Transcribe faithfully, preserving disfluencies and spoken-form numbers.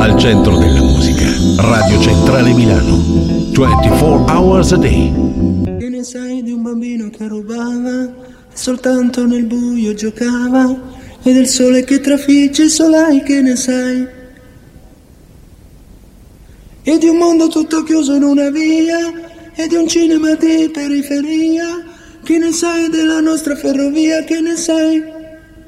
al centro della musica. Radio Centrale Milano, ventiquattro hours a day. Che ne sai di un bambino che rubava e soltanto nel buio giocava, e del sole che trafigge i solai, che ne sai? E di un mondo tutto chiuso in una via, e di un cinema di periferia, che ne sai della nostra ferrovia, che ne sai?